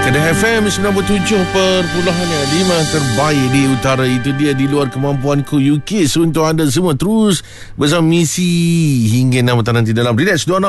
Kedah FM 97.5 terbaik di utara. Itu dia Di Luar Kemampuanku UKIS untuk anda semua. Terus bersama misi hingga 6 petang nanti dalam Relax 26